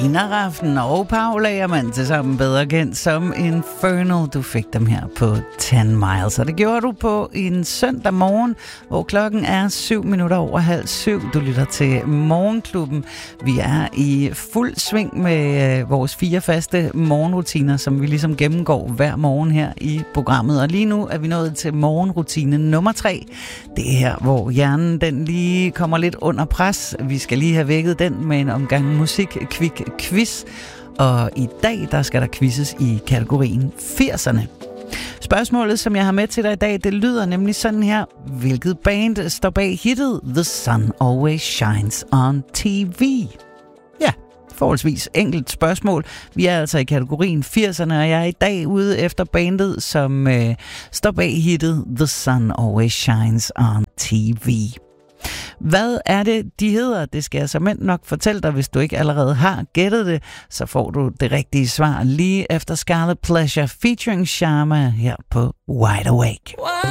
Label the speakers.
Speaker 1: Nina Rafn og Paul Agermann til sammen bedre kendt som Infernal. Du fik dem her på 10 Miles, og det gjorde du på en søndag morgen, hvor klokken er 7:07. Du lytter til Morgenklubben. Vi er i fuld sving med vores 4 faste morgenrutiner, som vi ligesom gennemgår hver morgen her i programmet. Og lige nu er vi nået til morgenrutine nummer 3. Det er her, hvor hjernen den lige kommer lidt under pres. Vi skal lige have vækket den med en omgang musik-quiz. Og i dag, der skal der quizzes i kategorien 80'erne. Spørgsmålet, som jeg har med til dig i dag, det lyder nemlig sådan her. Hvilket band står bag hittet The Sun Always Shines on TV? Ja, forholdsvis enkelt spørgsmål. Vi er altså i kategorien 80'erne, og jeg er i dag ude efter bandet, som står bag hittet The Sun Always Shines on TV. Hvad er det, de hedder? Det skal jeg såmænd nok fortælle dig, hvis du ikke allerede har gættet det. Så får du det rigtige svar lige efter Scarlet Pleasure featuring Sharma her på Wide Awake.